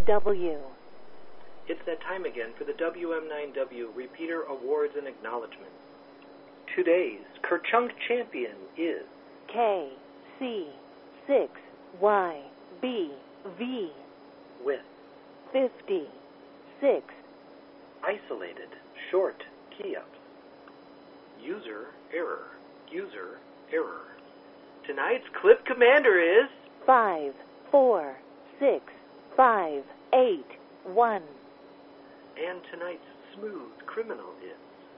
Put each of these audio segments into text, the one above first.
W. It's that time again for the WM9W Repeater Awards and Acknowledgments. Today's Kerchunk champion is KC6YBV with 56 isolated short key-ups. User error. Tonight's clip commander is 546581. And tonight's smooth criminal is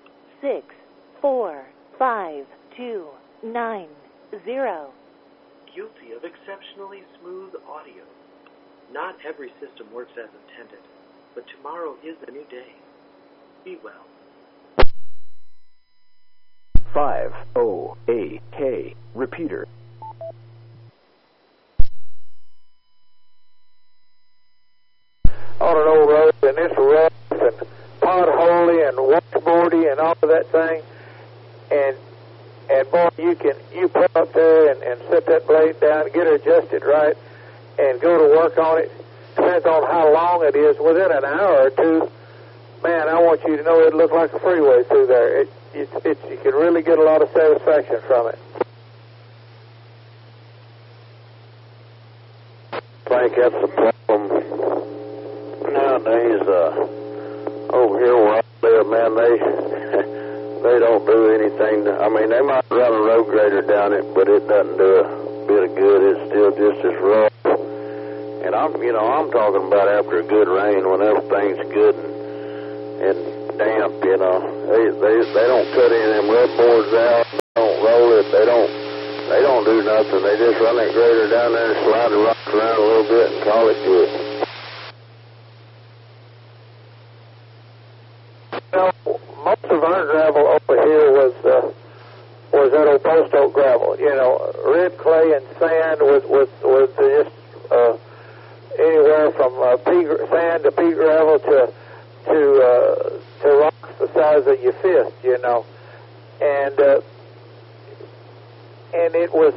645290. guilty of exceptionally smooth audio. Not every system works as intended, but tomorrow is a new day. Be well. 5OAK repeater. On an old road, and it's rough and potholy and washboardy and all of that thing, and boy, you put up there and set that blade down, get it adjusted right, and go to work on it. Depends on how long it is. Within an hour or two, man, I want you to know it looked like a freeway through there. You can really get a lot of satisfaction from it. I think that's the problem nowadays. Over here where I live, man, they don't do anything. I mean, they might run a road grader down it, but it doesn't do a bit of good. It's still just as rough. And I'm talking about after a good rain when everything's good and damp. They don't cut any of them rough boards out. They don't roll it. They don't do nothing. They just run that grader down there and slide the rocks around a little bit and call it good. Most of our gravel over here was that old post oak gravel. Red clay and sand was just anywhere from sand to pea gravel to rocks the size of your fist. And it was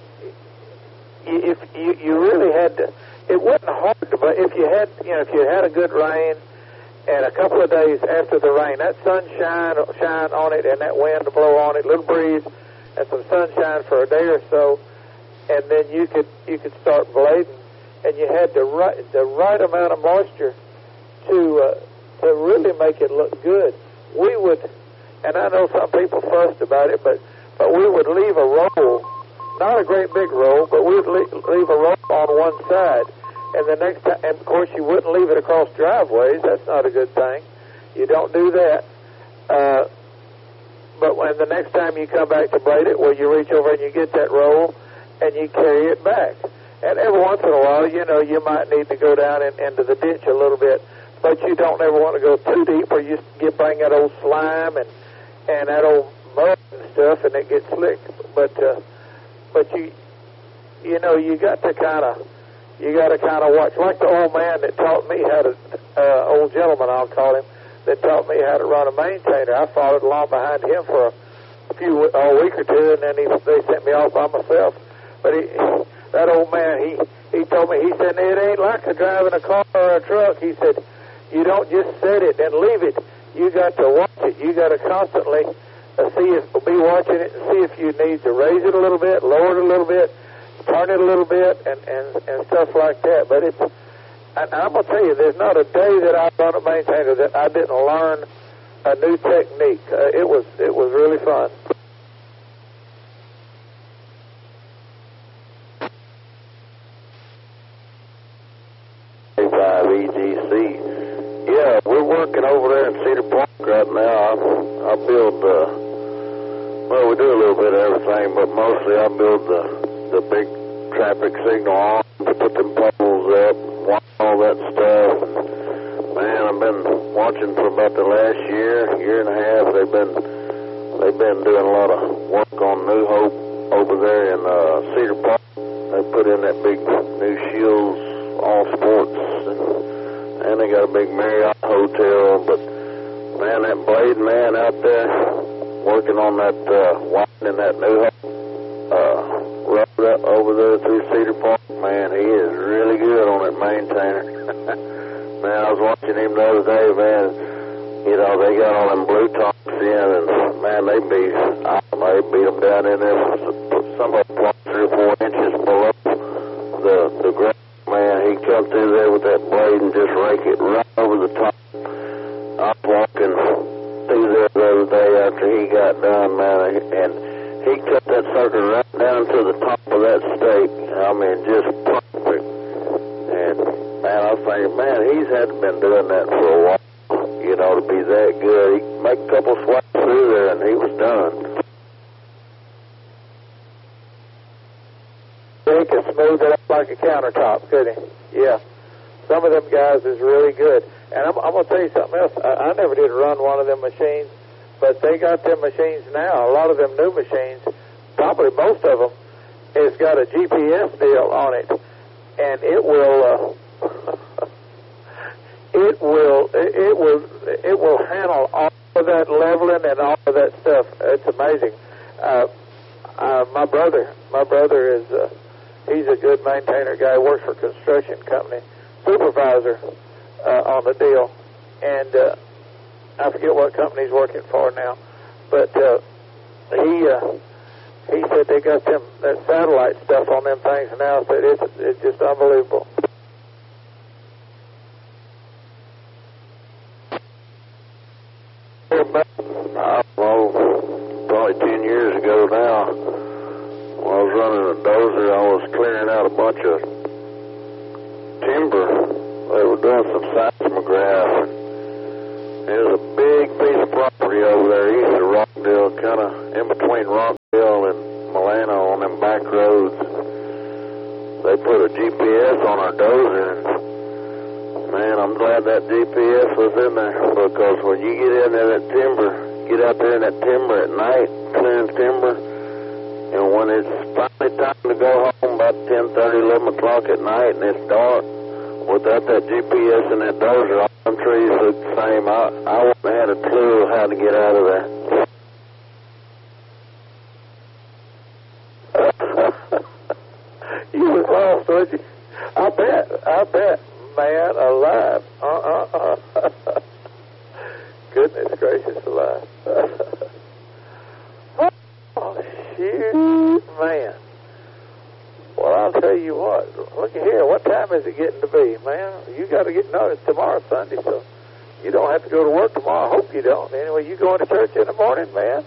if you really had to. It wasn't hard, but if you had a good rain. And a couple of days after the rain, that sunshine on it and that wind to blow on it, little breeze, and some sunshine for a day or so, and then you could start blading, and you had the right amount of moisture to really make it look good. We would, and I know some people fussed about it, but we would leave a roll, not a great big roll, but we'd leave a roll on one side. And the next time, and of course, you wouldn't leave it across driveways. That's not a good thing. You don't do that. But when the next time you come back to blade it, well, you reach over and you get that roll and you carry it back. And every once in a while, you might need to go down into the ditch a little bit, but you don't ever want to go too deep, or you bring that old slime and that old mud and stuff, and it gets slick. But you got to kind of. You got to kind of watch, like the old man that taught me how to, old gentleman I'll call him, that taught me how to run a maintainer. I followed along behind him for a week or two, and then they sent me off by myself. But that old man, he told me, he said, it ain't like driving a car or a truck. He said, you don't just set it and leave it. You got to watch it. You got to constantly be watching it and see if you need to raise it a little bit, lower it a little bit, turn it a little bit, and stuff like that. But I'm going to tell you, there's not a day that I run a maintainer that I didn't learn a new technique. It was really fun. EGC. Yeah, we're working over there in Cedar Park right now. I build, we do a little bit of everything, but mostly I build the big traffic signal on, put them poles up, watch all that stuff. Man, I've been watching for about the last year and a half. They've been doing a lot of work on New Hope over there in Cedar Park. They put in that big new Shields All Sports, and they got a big Marriott hotel. But man, that blade man out there working on that widening that New Hope road over there through Cedar Park, man, he is really good on that maintainer. watching him the other day, man. You know, they got all them blue tops in, and man, they beat them down in there. Some of them 3 or 4 inches below the ground. Man, he come through there with that blade and just rake it right over the top. I was walking through there the other day after he got done, man, and he cut that sucker right down to the top of that stake. I mean, just perfect. And man, I was thinking, man, he's had been doing that for a while, you know, to be that good. He could make a couple swipes through there, and he was done. He could smooth it up like a countertop, couldn't he? Yeah. Some of them guys is really good. And I'm going to tell you something else. I never did run one of them machines, but they got them machines now. A lot of them new machines, probably most of them, has got a GPS deal on it, and it will it will handle all of that leveling and all of that stuff. It's amazing. My brother is he's a good maintainer guy. Works for a construction company, supervisor on the deal, and I forget what company he's working for now, but he said they got that satellite stuff on them things now. Said it's just unbelievable. I don't know, probably 10 years ago now, when I was running a dozer, I was clearing out a bunch of timber. They were doing some seismograph. There's a big piece of property over there east of Rockdale, kind of in between Rockdale and Milano on them back roads. They put a GPS on our dozer, and man, I'm glad that GPS was in there, because when you get in there, get out there in that timber at night, clearing timber, and when it's finally time to go home, about 10:30, 11 o'clock at night, and it's dark, without that GPS and that dozer, all them trees look the same. I wouldn't have had a clue how to get out of there. You was lost, weren't you? I bet. Man alive. Goodness gracious alive. Oh, shoot, man. Well, I'll tell you what. Look at here. What time is it getting to be, man? You got to get noticed tomorrow, Sunday, so you don't have to go to work tomorrow. I hope you don't. Anyway, you going to church in the morning, man?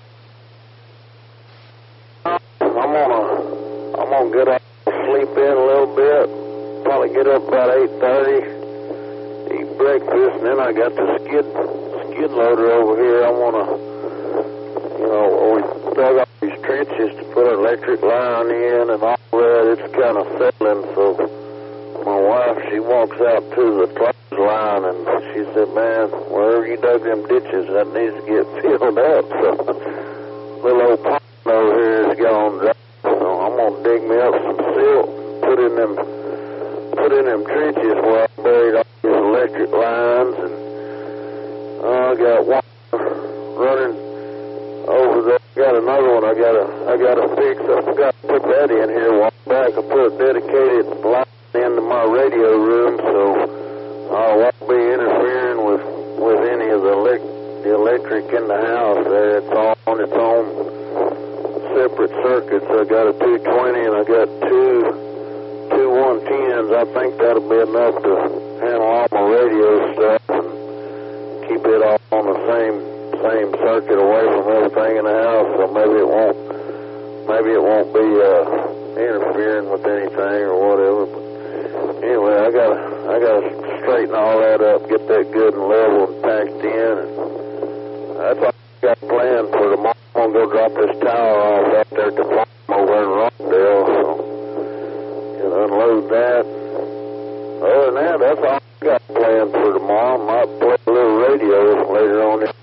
I'm gonna get up, sleep in a little bit. Probably get up about 8:30, eat breakfast, and then I got the skid loader over here. I want to, you know, we dug up these trenches to put an electric line in and all that. It's kind of settling, so my wife, she walks out to the clothesline, and she said, man, wherever you dug them ditches, that needs to get filled up. So little old pond over here is gone dry, so I'm going to dig me up some silt, put in them trenches where I buried all these electric lines, and I got one running over there. Got another one I gotta fix. I forgot to put that in here a while back. I put a dedicated line into my radio room, so I won't be interfering with any of the electric in the house there. It's all on its own separate circuits. I got a 220 and I got two 110s. I think that'll be enough to handle all my radio stuff and keep it all on the same circuit away from everything in the house. So maybe it won't be interfering with anything or whatever. But anyway, I gotta straighten all that up, get that good and level and packed in. And that's all I got planned for tomorrow. I'm gonna go drop this tower off out there at the farm over in Rockdale. So unload that. Other than that, that's all I got planned for tomorrow. I might play a little radio later on.